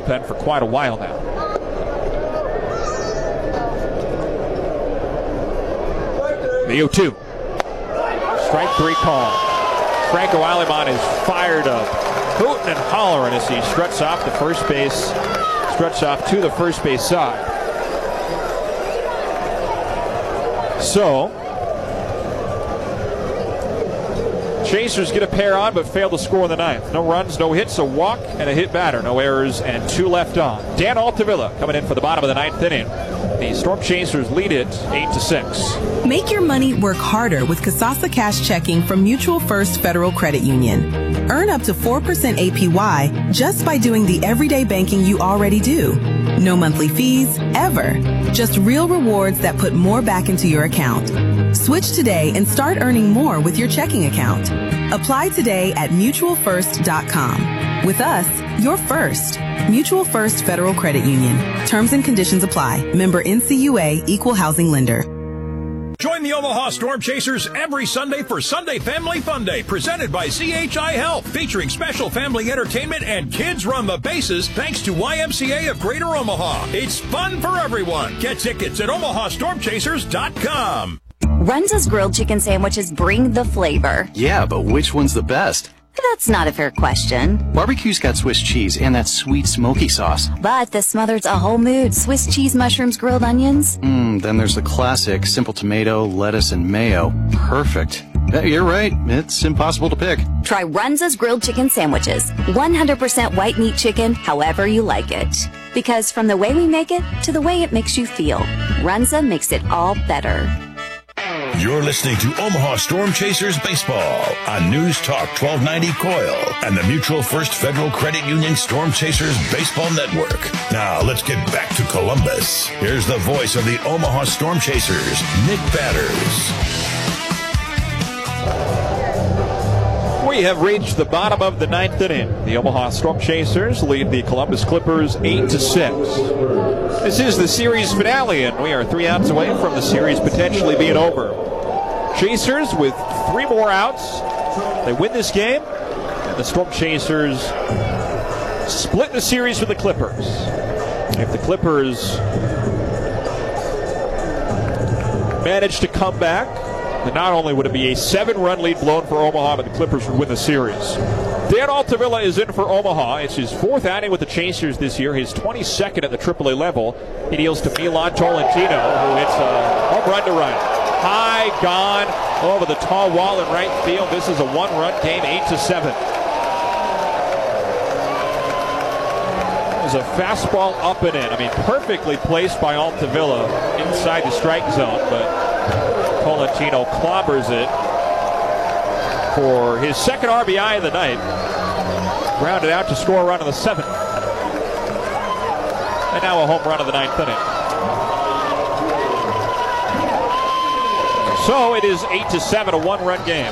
bullpen for quite a while now. The 0-2. Strike 3 call. Franco Aleman is fired up, hooting and hollering as he struts off to the first base side. So, Chasers get a pair on but fail to score in the ninth. No runs, no hits, a walk, and a hit batter. No errors, and 2 left on. Dan Altavilla coming in for the bottom of the ninth inning. The Storm Chasers lead it 8-6. Make your money work harder with Kasasa Cash Checking from Mutual First Federal Credit Union. Earn up to 4% APY just by doing the everyday banking you already do. No monthly fees, ever. Just real rewards that put more back into your account. Switch today and start earning more with your checking account. Apply today at mutualfirst.com. With us, you're first. Mutual First Federal Credit Union. Terms and conditions apply. Member NCUA, Equal Housing Lender. Join the Omaha Storm Chasers every Sunday for Sunday Family Fun Day, presented by CHI Health, featuring special family entertainment and kids run the bases thanks to YMCA of Greater Omaha. It's fun for everyone. Get tickets at omahastormchasers.com. Runza's grilled chicken sandwiches bring the flavor. Yeah, but which one's the best? That's not a fair question. Barbecue's got Swiss cheese and that sweet smoky sauce. But the smothered's a whole mood. Swiss cheese, mushrooms, grilled onions. Then there's the classic simple tomato, lettuce, and mayo. Perfect. You're right. It's impossible to pick. Try Runza's grilled chicken sandwiches. 100% white meat chicken, however you like it. Because from the way we make it to the way it makes you feel, Runza makes it all better. You're listening to Omaha Storm Chasers Baseball on News Talk 1290 Coil and the Mutual First Federal Credit Union Storm Chasers Baseball Network. Now let's get back to Columbus. Here's the voice of the Omaha Storm Chasers, Nick Batters. We have reached the bottom of the ninth inning. The Omaha Storm Chasers lead the Columbus Clippers 8-6. This is the series finale, and we are 3 outs away from the series potentially being over. Chasers with 3 more outs. They win this game, and the Storm Chasers split the series with the Clippers. If the Clippers manage to come back, then not only would it be a 7-run lead blown for Omaha, but the Clippers would win the series. Dan Altavilla is in for Omaha. It's his 4th outing with the Chasers this year, his 22nd at the AAA level. He deals to Milan Tolentino, who hits a home run to right. High, gone, over the tall wall in right field. This is a 1-run game, 8-7. There's a fastball up and in. I mean, perfectly placed by Altavilla inside the strike zone, but Tolentino clobbers it for his 2nd RBI of the night. Grounded out to score a run in the 7th. And now a home run of the 9th inning. So it is 8-7, a 1-run game.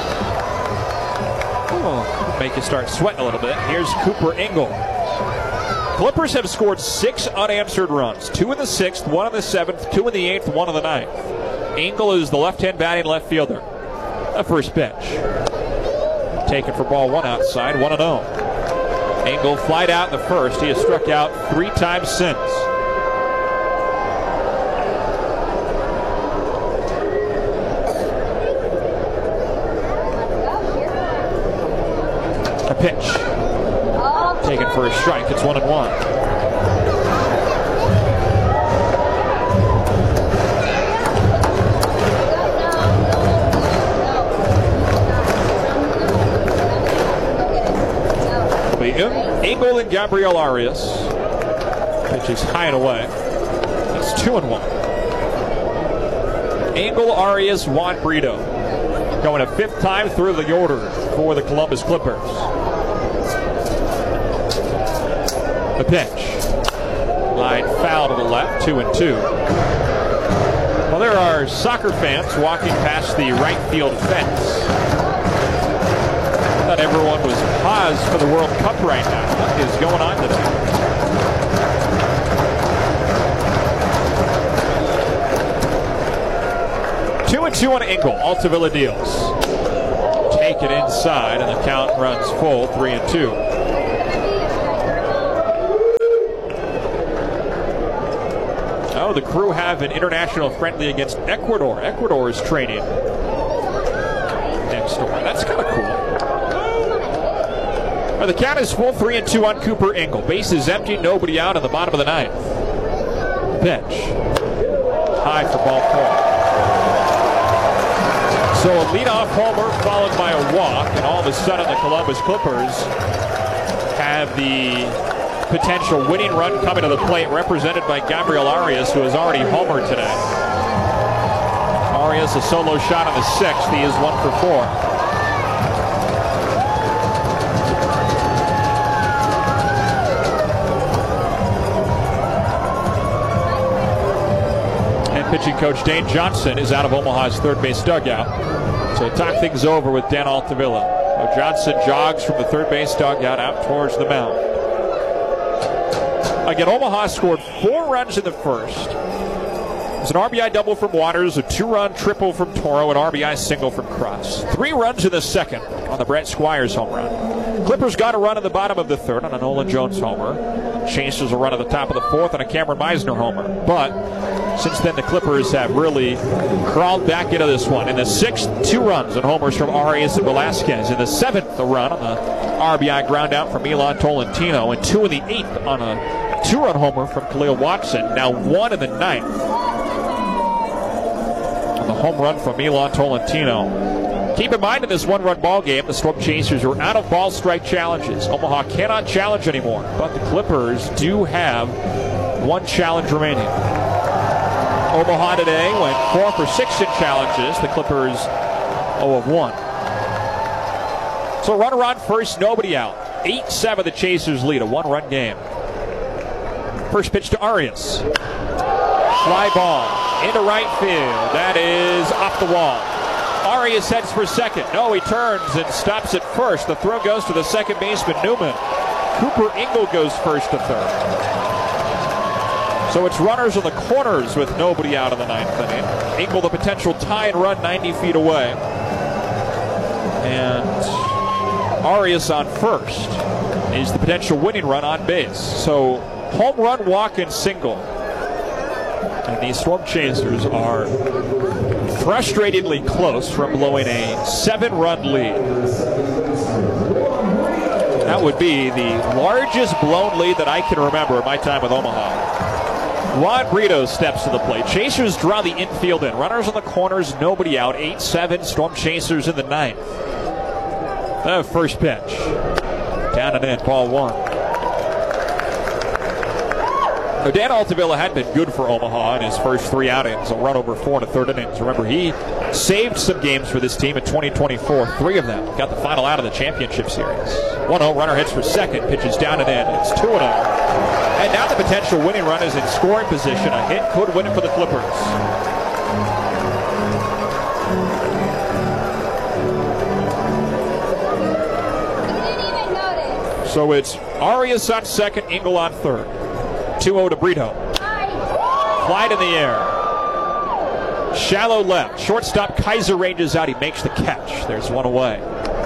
Oh, make you start sweating a little bit. Here's Cooper Engel. Clippers have scored 6 unanswered runs. 2 in the 6th, 1 in the 7th, 2 in the 8th, 1 in the 9th. Engel is the left-hand batting left fielder. The first pitch. Taken for ball 1 outside, 1-0. Engel flied out in the first. He has struck out 3 times since. A pitch. Taken for a strike. It's 1-1. Engel and Gabriel Arias. Pitch is high and away. It's 2-1. Engel, Arias, Juan Brito. Going a 5th time through the order for the Columbus Clippers. The pitch. Line foul to the left, 2-2. Well, there are soccer fans walking past the right field fence. Thought everyone was paused for the World Cup right now. What is going on today? Two and 2 on Engel. Altavilla deals. Take it inside, and the count runs full, 3-2. know, the Crew have an international friendly against Ecuador. Ecuador is training next door. That's kind of cool. Well, the count is full, 3-2 on Cooper Ingle. Base is empty, nobody out in the bottom of the ninth. Pitch. High for ball 4. So a leadoff homer followed by a walk, and all of a sudden the Columbus Clippers have the potential winning run coming to the plate, represented by Gabriel Arias, who has already homered today. Arias, a solo shot on the 6th. He is 1 for 4. Pitching coach Dane Johnson is out of Omaha's third base dugout. So talk things over with Dan Altavilla. So Johnson jogs from the third base dugout out towards the mound. Again, Omaha scored 4 runs in the first. It was an RBI double from Waters, a 2-run triple from Toro, an RBI single from Cross. 3 runs in the second on the Brett Squires home run. Clippers got a run in the bottom of the third on a Nolan Jones homer. Chasers a run at the top of the fourth on a Cameron Meisner homer. But since then, the Clippers have really crawled back into this one. In the 6th, 2 runs and homers from Arias and Velasquez. In the 7th, a run on the RBI ground out from Milan Tolentino. And 2 in the 8th on a 2-run homer from Khalil Watson. Now 1 in the 9th on the home run from Milan Tolentino. Keep in mind, in this 1-run ball game, the Storm Chasers are out of ball strike challenges. Omaha cannot challenge anymore, but the Clippers do have 1 challenge remaining. Omaha today went 4 for 6 in challenges. The Clippers 0 of 1. So runner on first, nobody out. 8-7 the Chasers lead, a 1-run game. First pitch to Arias. Fly ball into right field. That is off the wall. Arias heads for second. No, he turns and stops at first. The throw goes to the second baseman, Newman. Cooper Ingle goes first to third. So it's runners on the corners with nobody out in the 9th inning. Ingle the potential tie and run 90 feet away. And Arias on first is the potential winning run on base. So home run, walk, and single. And these Storm Chasers are frustratingly close from blowing a 7-run lead. That would be the largest blown lead that I can remember in my time with Omaha. Juan Brito steps to the plate. Chasers draw the infield in. Runners on the corners, nobody out. 8-7, Storm Chasers in the 9th. First pitch. Down and in, ball 1. Now, Dan Altavilla had been good for Omaha in his first 3 outings, a run over 4 in the 3rd innings. Remember, he saved some games for this team in 2024. 3 of them got the final out of the championship series. 1-0, runner hits for second, pitches down and in. It's 2-0. And now the potential winning run is in scoring position. A hit could win it for the Clippers. So it's Arias on second, Ingle on third. 2-0 to Brito. Fly in the air. Shallow left. Shortstop Kaiser ranges out. He makes the catch. There's 1 away.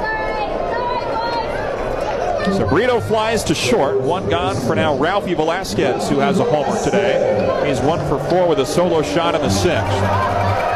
So Brito flies to short. 1 gone for now Ralphie Velasquez, who has a homer today. He's 1 for 4 with a solo shot in the 6th.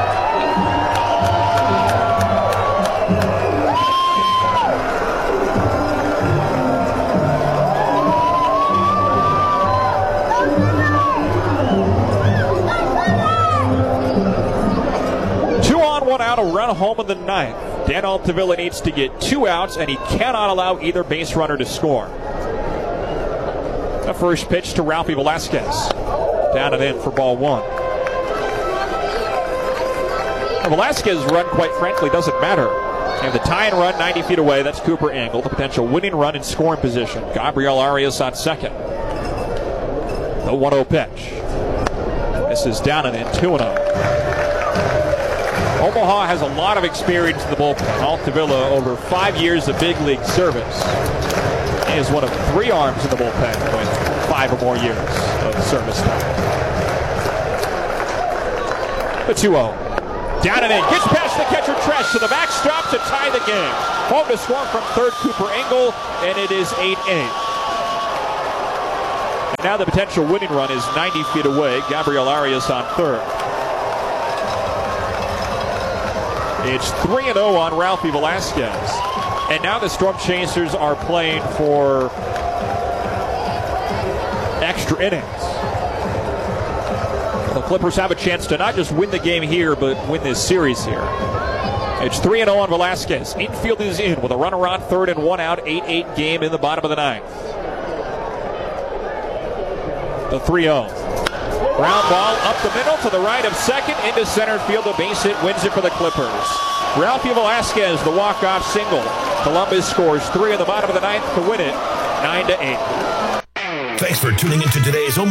1 out, a run home in the 9th. Dan Altavilla needs to get 2 outs, and he cannot allow either base runner to score. The first pitch to Ralphie Velasquez. Down and in for ball 1. Now, Velasquez's run, quite frankly, doesn't matter. And the tie and run 90 feet away, that's Cooper Ingle. The potential winning run in scoring position. Gabriel Arias on second. The 1-0 pitch. This is down and in, 2-0. Omaha has a lot of experience in the bullpen. Altavilla, over 5 years of big league service, he is one of 3 arms in the bullpen with 5 or more years of service time. The 2-0. Down and in. Gets past the catcher Tresh to the backstop to tie the game. Home to score from third, Cooper Ingle, and it is 8-8. now the potential winning run is 90 feet away. Gabriel Arias on third. It's 3-0 on Ralphie Velasquez. And now the Storm Chasers are playing for extra innings. The Clippers have a chance to not just win the game here, but win this series here. It's 3-0 on Velasquez. Infield is in with a runner on third and one out. 8-8 game in the bottom of the ninth. The 3-0. Ground ball up the middle to the right of second into center field. A base hit wins it for the Clippers. Ralphie Velasquez, the walk-off single. Columbus scores 3 in the bottom of the ninth to win it 9-8. Thanks for tuning into today's